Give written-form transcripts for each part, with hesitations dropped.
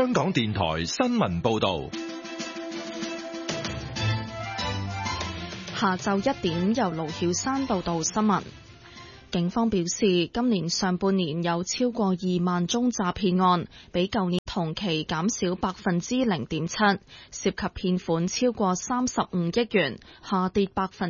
香港電台新聞報道。 下晝1點由盧曉珊報道新聞。警方表示，今年上半年有超過2萬宗詐騙案，比舊年同期減少 0.7%， 涉及騙款超過35億元，下跌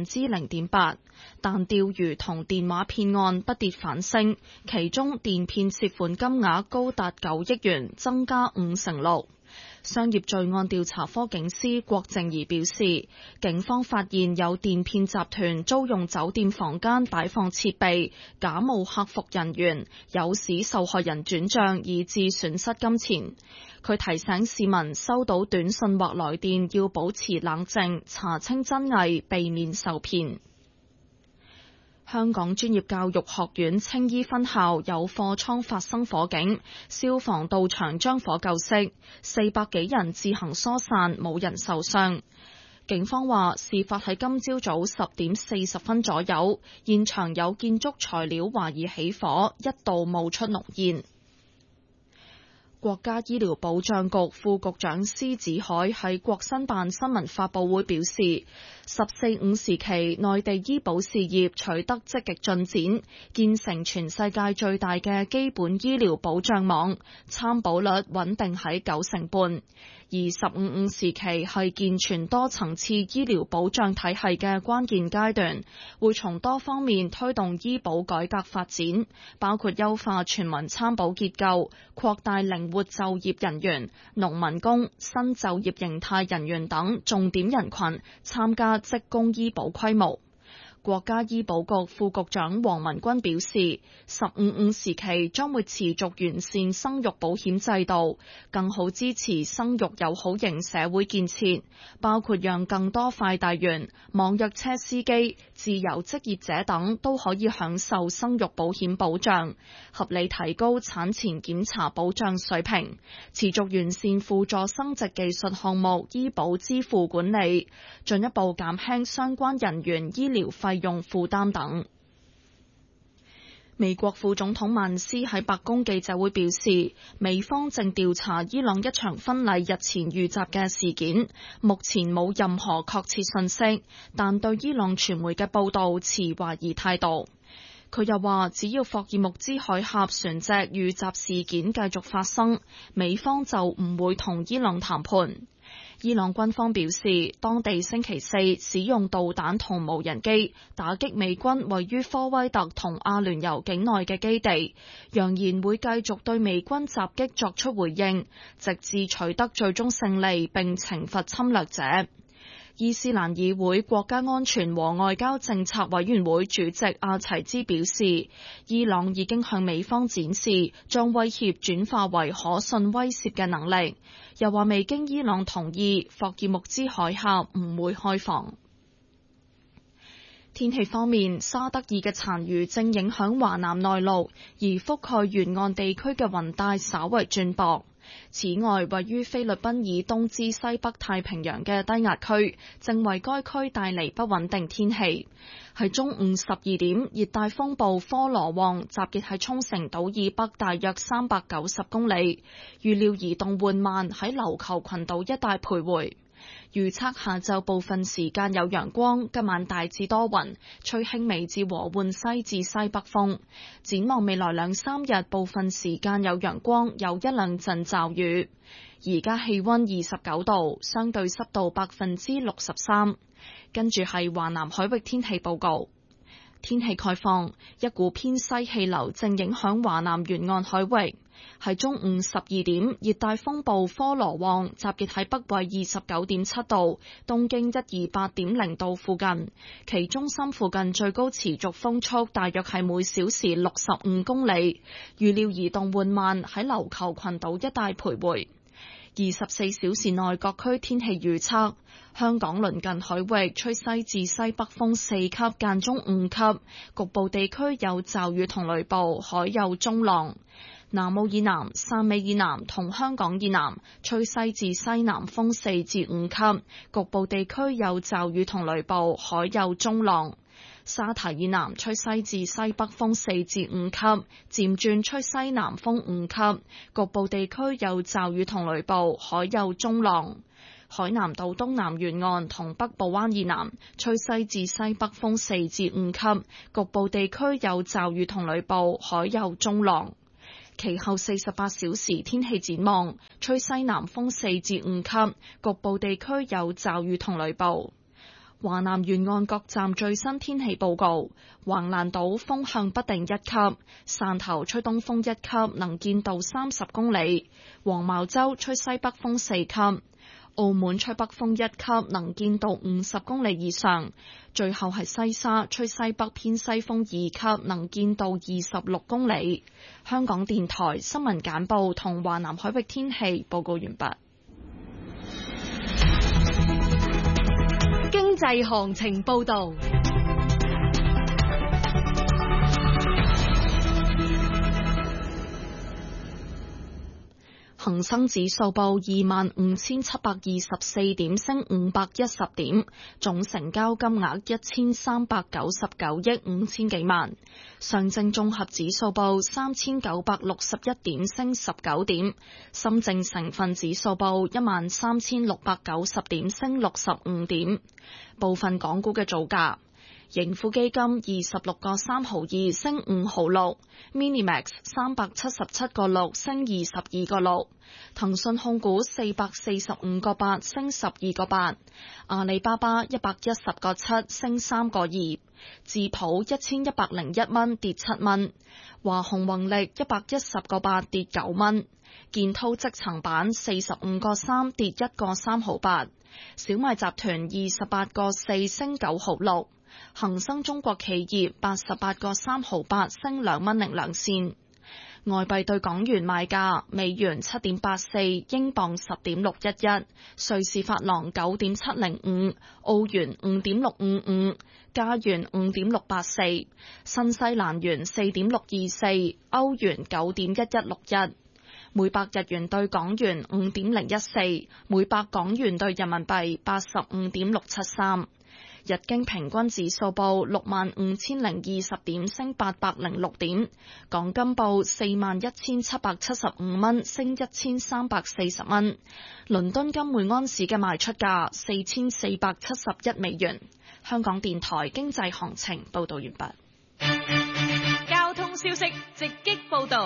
0.8%。但釣魚同電話騙案不跌反升，其中電騙涉款金額高達9億元，增加56%。商業罪案調查科警司郭靜儀表示，警方發現有電騙集團租用酒店房間擺放設備，假冒客服人員，誘使受害人轉賬，以致損失金錢。佢提醒市民收到短信或來電要保持冷靜，查清真偽，避免受騙。香港專業教育學院青衣分校有貨倉發生火警，消防到場將火救熄，400幾人自行疏散，冇人受傷。警方話，事發喺今朝早10點40分左右，現場有建築材料懷疑起火，一度冒出濃煙。國家醫療保障局副局長施子海喺國新辦新聞發佈會表示，14、15時期內地醫保事業取得積極進展，建成全世界最大嘅基本醫療保障網，參保率穩定喺9成半。而15、15時期係健全多層次醫療保障體系嘅關鍵階段，會從多方面推動醫保改革發展，包括優化全民參保結構，擴大靈活就業人員、農民工、新就業形態人員等重點人群參加職工醫保規模。國家醫保局副局長黃文軍表示，15、15時期將會持續完善生育保險制度，更好支持生育友好型社會建設，包括讓更多快遞員、網約車司機、自由職業者等都可以享受生育保險保障，合理提高產前檢查保障水平，持續完善輔助生殖技術項目醫保支付管理，進一步減輕相關人員醫療費用負擔等。美國副總統曼斯喺白宮記者會表示，美方正調查伊朗一場婚禮日前遇襲嘅事件，目前冇任何確切信息，但對伊朗傳媒嘅報道持懷疑態度。佢又話，只要霍爾木茲海峽船隻遇襲事件繼續發生，美方就唔會同伊朗談判。伊朗軍方表示，當地星期4使用導彈同無人機打擊美軍位於科威特同阿聯酋境內嘅基地，揚言會繼續對美軍襲擊作出回應，直至取得最終勝利並懲罰侵略者。伊斯蘭議會國家安全和外交政策委員會主席阿齊茲表示，伊朗已經向美方展示將威脅轉化為可信威懾嘅能力，又話未經伊朗同意，霍爾木茲海峽唔會開放。天氣方面，沙德爾嘅殘餘正影響華南內陸，而覆蓋沿岸地區嘅雲帶稍為轉薄。此外，位於菲律賓以東至西北太平洋嘅低壓區正為該區帶嚟不穩定天氣。喺中午12點，熱帶風暴科羅旺集結喺沖繩島以北大約390公里，預料移動緩慢喺琉球群島一帶徘徊。預測下晝部分時間有陽光，今晚大致多雲，吹輕微至和緩西至西北風。展望未來2-3日，部分時間有陽光，有一兩陣驟雨。而家氣溫29度，相對濕度63%。跟住係華南海域天氣報告。天氣概況，一股偏西氣流正影響華南沿岸海域。喺中午12點，熱帶風暴科羅旺集結喺北緯29.7度、東經128.0度附近，其中心附近最高持續風速大約係每小時65公里，預料移動緩慢喺琉球群島一帶徘徊。24小時內各區天氣預測，香港鄰近海域吹西至西北風4級，間中5級，局部地區有驟雨同雷暴，海有中浪。南澳以南、汕尾以南同香港以南吹西至西南風4至5級，局部地區有驟雨同雷暴，海有中浪。 沙堤以南吹西至西北風4至5級，漸轉吹西南風5級，局部地區有驟雨同雷暴，海有中浪。海南島東南沿岸同北部灣以南吹西至西北風4至5級，局部地區有驟雨同雷暴，海有中浪。其後48小時天氣展望，吹西南風4至5級，局部地區有驟雨同雷暴。華南沿岸各站最新天氣報告：橫瀾島風向不定1級，汕頭吹東風1級，能見度30公里；黃茅洲吹西北風4級，澳門吹北風1級，能見度50公里以上。最後係西沙吹西北偏西風2級，能見度26公里。香港電台新聞簡報同華南海域天氣報告完畢。 經濟行情報導。 恒生指數報25,724點，升510點，總成交金額1399億5千幾萬。上證綜合指數報3961點，升19點。深證成分指數報13690點，升65點。部分港股嘅造價。盈富基金26個3毫2升5毫6 ，Minimax 377個6升22個6，騰訊控股445個8升12個8，阿里巴巴110個7升3個2，智普1101蚊跌7蚊，華虹宏力110個8跌9蚊，建滔積層板45個3跌1個3毫8，小米集團28個4升9毫6。恒生中國企業88個3毫8升2蚊02仙。外幣對港元賣價：美元7.84，英鎊10.611，瑞士法郎9.705，澳元5.655，加元5.684，新西蘭元4.624，歐元9.1161。每百日元對港元5.014，每百港元對人民幣85.673。日經平均指數報65,020點，升806點。港金報41,775蚊，升1,340蚊。倫敦金每安士嘅賣出價4,471美元。香港電台經濟行情報道完畢。 交通消息直擊報道。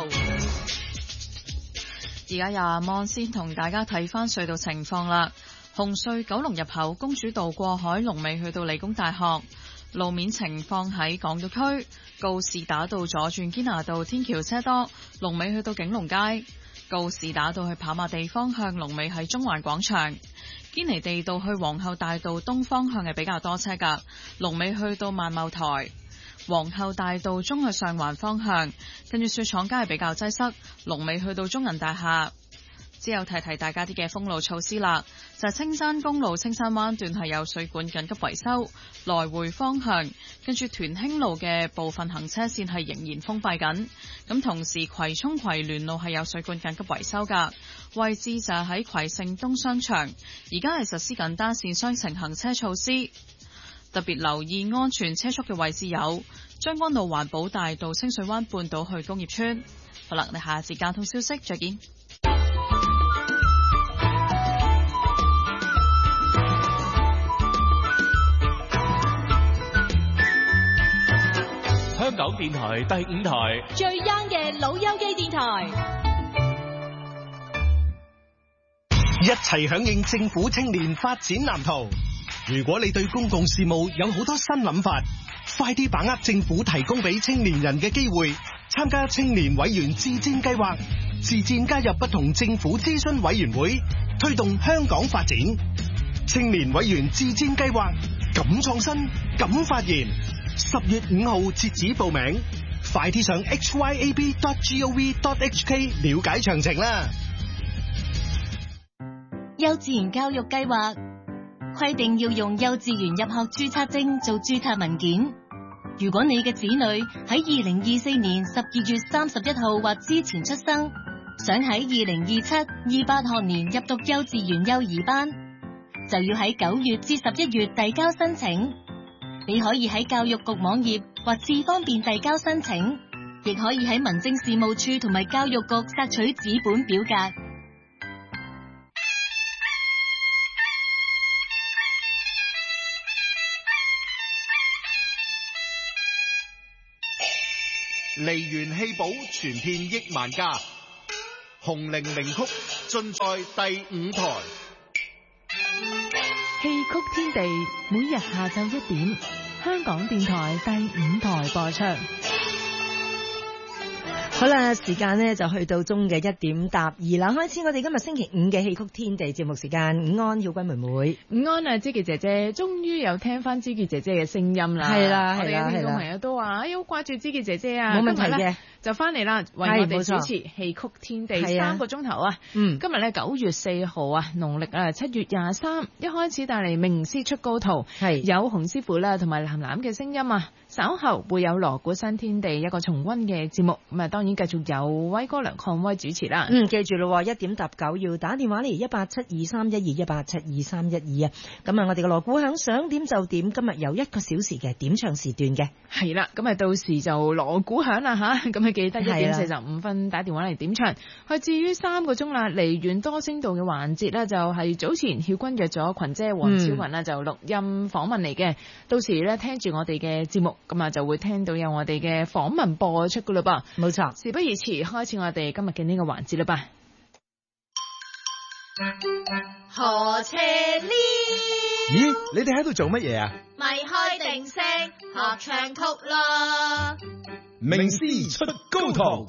而家由阿望先同大家睇返隧道情況啦。紅隧九龍入口公主道過海龍尾去到理工大學，路面情況喺港島區告士打道左轉堅拿道天橋車多，龍尾去到景隆街；告士打道去跑馬地方向龍尾喺中環廣場，堅尼地道去皇后大道東方向係比較多車噶，龍尾去到萬茂台；皇后大道中去上環方向，跟住雪廠街係比較擠塞，龍尾去到中銀大廈。之後提提大家啲嘅封路措施啦，就係青山公路青山灣段係有水管緊急維修，來回方向跟住屯興路嘅部分行車線係仍然封閉緊。咁同時葵涌葵聯路係有水管緊急維修噶，位置就係喺葵盛東商場，而家係實施緊單線雙程行車措施。特別留意安全車速嘅位置有將軍澳環保大道清水灣半島去工業村。好啦，你下次交通消息再見。 香港電台第5台最 young 嘅老友記電台， 一齊響應政府青年發展藍圖。如果你對公共事務有好多新諗法，快啲把握政府提供俾青年人嘅機會，參加青年委員自薦計劃，自薦加入不同政府諮詢委員會，推動香港發展。青年委員自薦計劃，敢創新，敢發言。10月5號截止報名，快啲上 hyab.gov.hk 了解詳情啦。 幼稚園教育計劃規定要用幼稚園入學註冊證做註冊文件。如果你嘅子女喺2024年12月31號或之前出生，想喺2027-28學年入讀幼稚園幼兒班，就要喺9月至11月遞交申請。 你可以喺教育局網頁或智方便遞交申請，亦可以喺民政事務處同埋教育局索取紙本表格。 梨園戲寶傳遍億萬家，紅伶名曲盡在第5台。 戲曲天地每日下晝1點，香港電台第5台播出。 好啦，時間呢就去到中嘅1點答2啦。開始我哋今日星期5嘅戲曲天地節目時間。午安，曉君妹妹。 午安啊，芝傑姐姐，終於有聽翻芝傑姐姐嘅聲音啦。 係啦， 我哋嘅聽眾朋友都話，哎呀，好掛住芝傑姐姐啊。 冇問題嘅， 就翻嚟啦，為我哋主持戲曲天地3個鐘頭啊。今日咧9月4號啊，農曆7月23，一開始帶嚟名師出高徒，有洪師傅啦，同埋藍藍嘅聲音啊。稍後會有鑼鼓新天地一個重溫嘅節目，咁啊當然繼續有威哥梁漢威主持啦。 記住咯，1點答9要打電話嚟1872312，1872312啊。咁啊，我哋嘅鑼鼓響，想點就點。今日有1個小時嘅點唱時段嘅。 係啦，咁啊到時就鑼鼓響啦吓，咁啊記得1點45分打電話嚟點唱。至於3個鐘啦，梨園多聲道嘅環節呢，就係早前曉君約咗群姐黃小雲啦，就錄音訪問嚟嘅。到時咧聽住我哋嘅節目。咁啊，就會聽到有我哋嘅訪問播出噶啦噃， 冇錯。 事不宜遲，開始我哋今日嘅呢個環節啦吧。 何斜呢？ 咦，你哋喺度做乜嘢啊？ 咪開定聲學唱曲咯。 名師出高徒。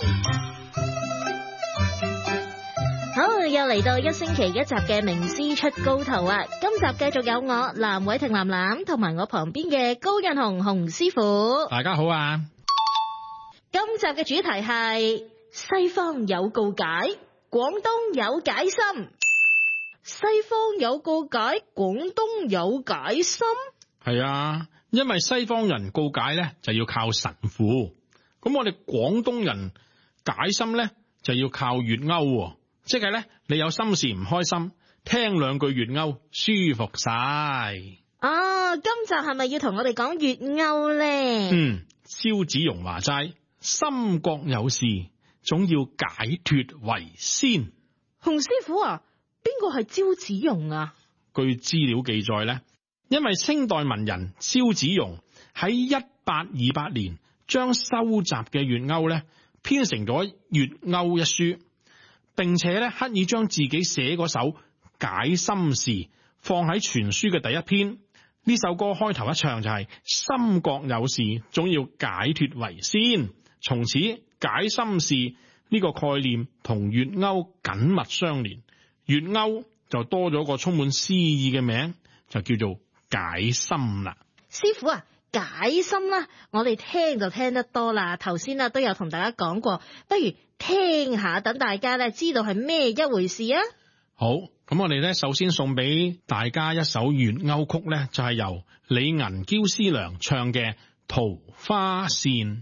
好，又嚟到1星期1集嘅名師出高徒啊！今集繼續有我藍偉霆藍藍同埋我旁邊嘅高印紅洪師傅。 大家好啊！ 今集嘅主題係西方有告解，廣東有解心。西方有告解，廣東有解心。 係啊，因為西方人告解咧就要靠神父，咁我哋廣東人解心咧就要靠粵謳。即係咧，你有心事唔開心，聽2句粵謳，舒服晒。 今集係咪要同我哋講粵謳咧？ 蕭子榕話齋，心國有事，總要解脫為先。 洪師傅啊，邊個係蕭子榕啊？ 據資料記載咧，因為清代文人蕭子榕喺1828年將收集嘅粵謳咧編成咗《粵謳》一書。並且咧刻意將自己寫嗰首解心事放喺全書嘅第一篇。呢首歌開頭一唱就係心國有事，總要解脫為先。從此解心事呢個概念同粵謳緊密相連，粵謳就多咗個充滿詩意嘅名，就叫做解心啦。 師傅啊，解心啦，我哋聽就聽得多啦。頭先都有同大家講過，不如聽下，等大家咧知道係咩一回事啊！ 好，咁我哋咧首先送俾大家一首粵謳曲咧，就係由李銀嬌師娘唱嘅《桃花扇》。